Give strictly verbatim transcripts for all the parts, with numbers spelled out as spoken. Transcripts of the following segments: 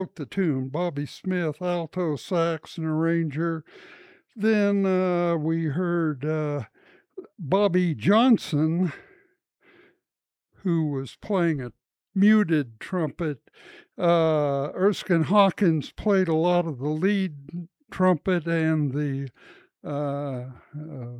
wrote the tune. Bobby Smith, alto sax and arranger. Then uh, we heard uh, Bobby Johnson, who was playing a muted trumpet. Uh, Erskine Hawkins played a lot of the lead trumpet and the uh, uh,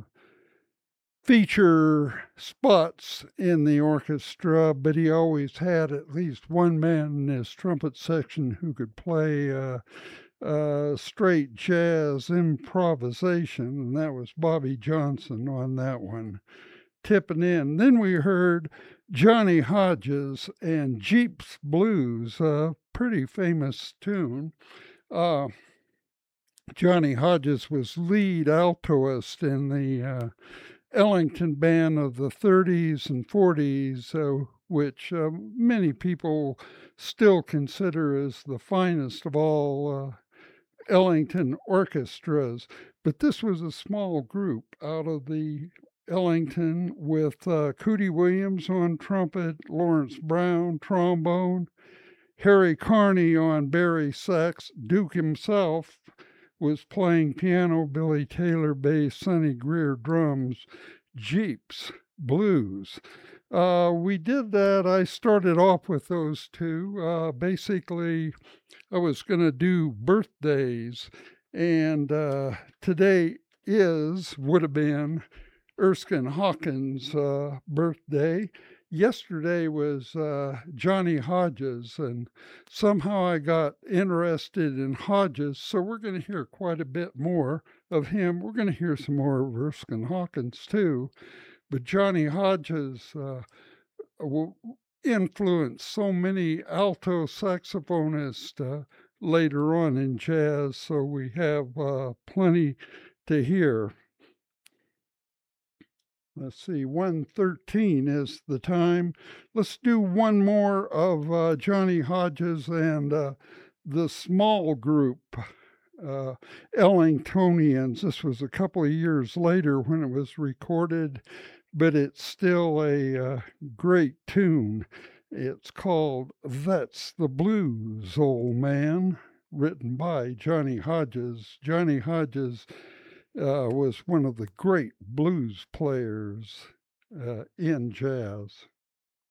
feature spots in the orchestra, but he always had at least one man in his trumpet section who could play uh, uh, straight jazz improvisation, and that was Bobby Johnson on that one, tipping in. Then we heard Johnny Hodges and Jeep's Blues, a pretty famous tune. Uh, Johnny Hodges was lead altoist in the uh, Ellington band of the thirties and forties, uh, which uh, many people still consider as the finest of all uh, Ellington orchestras. But this was a small group out of the Ellington with uh, Cootie Williams on trumpet, Lawrence Brown trombone, Harry Carney on bari sax, Duke himself was playing piano, Billy Taylor bass, Sonny Greer drums, Jeeps Blues. Uh, we did that. I started off with those two. Uh, basically, I was going to do birthdays, and uh, today is, would have been, Erskine Hawkins' uh, birthday. Yesterday was uh, Johnny Hodges, and somehow I got interested in Hodges, so we're going to hear quite a bit more of him. We're going to hear some more of Erskine Hawkins too, but Johnny Hodges uh, w- influenced so many alto saxophonists uh, later on in jazz, so we have uh, plenty to hear. Let's see, one thirteen is the time. Let's do one more of uh, Johnny Hodges and uh, the small group, uh, Ellingtonians. This was a couple of years later when it was recorded, but it's still a uh, great tune. It's called That's the Blues, Old Man, written by Johnny Hodges. Johnny Hodges uh, was one of the great blues players uh, in jazz.